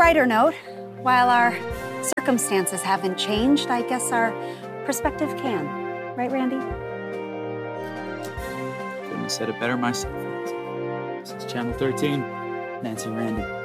brighter note, while our circumstances haven't changed, I guess our perspective can. Right, Randy? Couldn't have said it better myself. This is Channel 13, Nancy and Randy.